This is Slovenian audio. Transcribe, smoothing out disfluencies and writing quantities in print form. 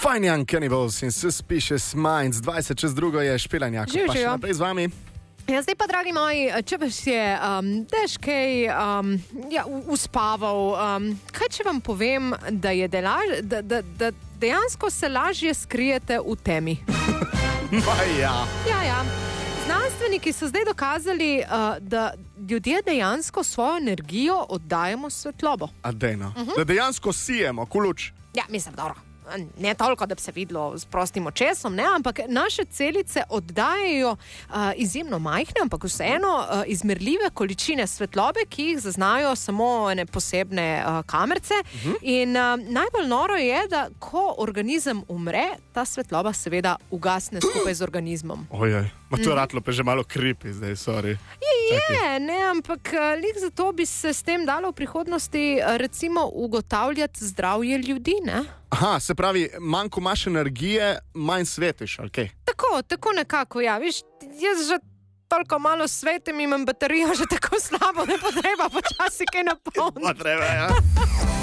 Fine Young Cannibals in Suspicious Minds, 20:02 je Špelanjak, pa še naprej z vami. Ja, zdaj pa, dragi moji, če vas je težkej uspaval, kaj če vam povem, da dejansko se lažje skrijete v temi? Ja. Znanstveniki so zdaj dokazali, da ljudje dejansko svojo energijo oddajamo svetlobo. Da dejansko sijemo, kuluč. Ja, mislim, dobro. Ne toliko, da bi se videlo s prostim očesom, ne, ampak naše celice oddajajo izjemno majhne, ampak vseeno izmerljive količine svetlobe, ki jih zaznajo samo ene posebne kamerce. In najbolj noro je, da ko organizem umre, ta svetloba seveda ugasne skupaj z organizmom. Ojej, to je ratlo pa že malo creepy zdaj, sorry. Ampak lik zato bi se s tem dalo v prihodnosti recimo ugotavljati zdravje ljudi, ne? Aha, se pravi, manj ko imaš energije, manj svetiš, ali kaj? Tako nekako, ja. Viš, jaz že toliko malo svetim, imam baterijo že tako slabo, da potreba počasi kaj napolniti. Potreba, ja.